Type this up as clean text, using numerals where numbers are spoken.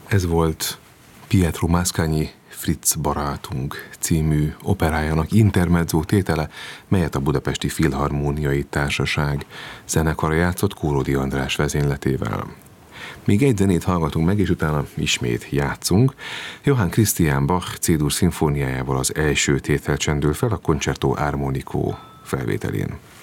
Ez volt Pietro Mascagni Fritz barátunk című operájának intermezzo tétele, melyet a Budapesti Filharmóniai Társaság zenekara játszott Kóródi András vezényletével. Még egy zenét hallgatunk meg, és utána ismét játszunk. Johann Christian Bach C-dur szimfóniájával az első tétel csendül fel a Concerto Armonico felvételén.